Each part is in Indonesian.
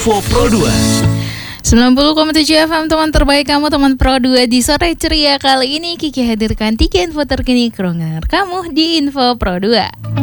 Info Pro 2 90,7 FM, teman terbaik kamu, teman Pro 2. Di sore ceria kali ini Kiki hadirkan 3 info terkini kerongan kamu di Info Pro 2.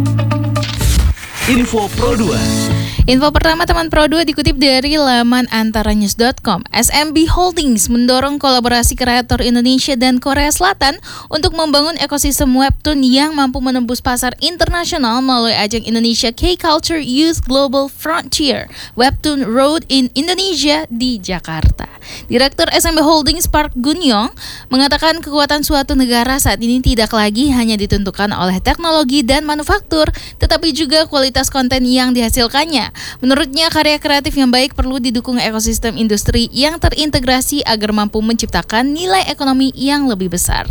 Info Pro 2. Info pertama teman Pro 2 dikutip dari laman antaranews.com. SMB Holdings mendorong kolaborasi kreator Indonesia dan Korea Selatan untuk membangun ekosistem webtoon yang mampu menembus pasar internasional melalui ajang Indonesia K-Culture Youth Global Frontier Webtoon Road in Indonesia di Jakarta. Direktur SMB Holdings Park Gunyong mengatakan kekuatan suatu negara saat ini tidak lagi hanya ditentukan oleh teknologi dan manufaktur, tetapi juga kualitas konten yang dihasilkannya. Menurutnya, karya kreatif yang baik perlu didukung ekosistem industri yang terintegrasi agar mampu menciptakan nilai ekonomi yang lebih besar.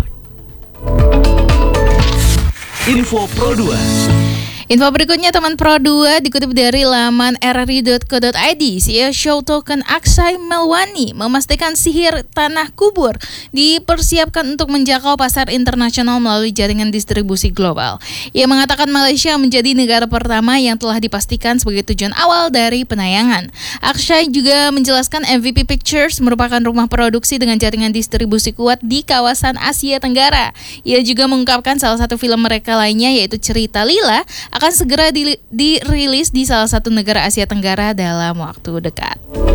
Info Pro 2. Info berikutnya teman Pro 2 dikutip dari laman rri.co.id. CEO Show Token Akshay Melwani memastikan sihir tanah kubur dipersiapkan untuk menjangkau pasar internasional melalui jaringan distribusi global. Ia mengatakan Malaysia menjadi negara pertama yang telah dipastikan sebagai tujuan awal dari penayangan. Akshay juga menjelaskan MVP Pictures merupakan rumah produksi dengan jaringan distribusi kuat di kawasan Asia Tenggara. Ia juga mengungkapkan salah satu film mereka lainnya yaitu Cerita Lila akan segera dirilis di salah satu negara Asia Tenggara dalam waktu dekat.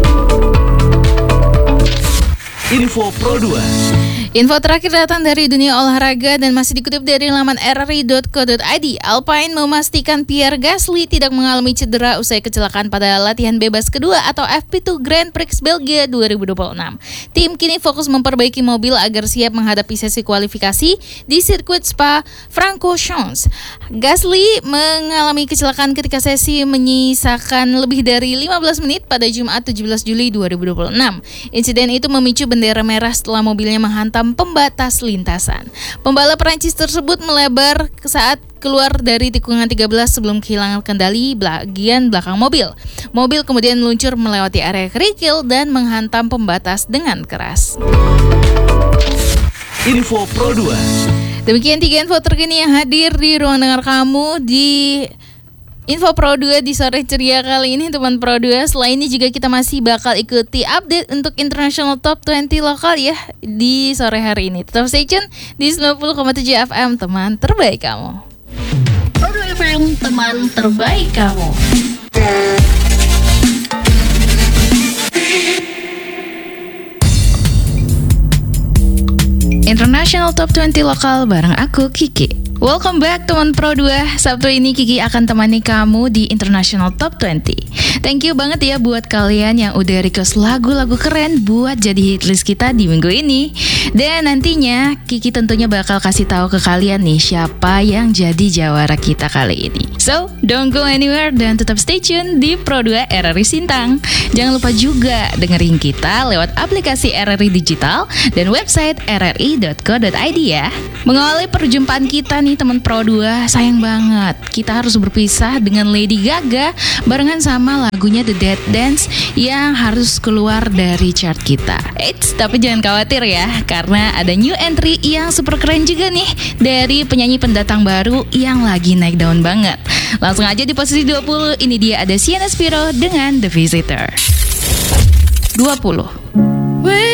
Info Pro 2. Info terakhir datang dari dunia olahraga dan masih dikutip dari laman rri.co.id. Alpine memastikan Pierre Gasly tidak mengalami cedera usai kecelakaan pada latihan bebas kedua atau FP2 Grand Prix Belgia 2026. Tim kini fokus memperbaiki mobil agar siap menghadapi sesi kualifikasi di sirkuit Spa-Francorchamps. Gasly mengalami kecelakaan ketika sesi menyisakan lebih dari 15 menit pada Jumat 17 Juli 2026. Insiden itu memicu bendera merah setelah mobilnya menghantam pembatas lintasan. Pembalap Prancis tersebut melebar saat keluar dari tikungan 13 sebelum kehilangan kendali bagian belakang mobil. Mobil kemudian meluncur melewati area kerikil dan menghantam pembatas dengan keras. Info Pro 2. Demikian 3 info terkini yang hadir di ruang dengar kamu di Info Pro 2 di sore ceria kali ini teman Pro 2. Selain ini juga kita masih bakal ikuti update untuk International Top 20 lokal ya di sore hari ini. Tetap stay tune di 90,7 FM, teman terbaik kamu. Pro 2 FM, teman terbaik kamu. International Top 20 lokal bareng aku Kiki. Welcome back teman Pro 2. Sabtu ini Kiki akan temani kamu di International Top 20. Thank you banget ya buat kalian yang udah request lagu-lagu keren buat jadi hitlist kita di minggu ini. Dan nantinya Kiki tentunya bakal kasih tahu ke kalian nih siapa yang jadi jawara kita kali ini. So, don't go anywhere dan tetap stay tune di Pro 2 RRI Sintang. Jangan lupa juga dengerin kita lewat aplikasi RRI Digital dan website rri.co.id ya. Mengawali perjumpaan kita nih teman Pro 2, sayang banget kita harus berpisah dengan Lady Gaga barengan sama lagunya The Dead Dance yang harus keluar dari chart kita. Eits, tapi jangan khawatir ya, karena ada new entry yang super keren juga nih dari penyanyi pendatang baru yang lagi naik daun banget. Langsung aja di posisi 20, ini dia ada Sienna Spiro dengan The Visitor. 20.